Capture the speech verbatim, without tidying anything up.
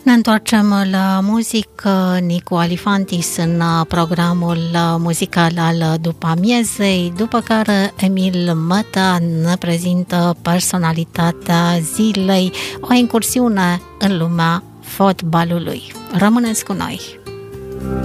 Ne întoarcem la muzică. Nicu Alifantis în programul muzical al după amiezei, după care Emil Măta ne prezintă personalitatea zilei, o incursiune în lumea fotbalului. Rămâneți cu noi!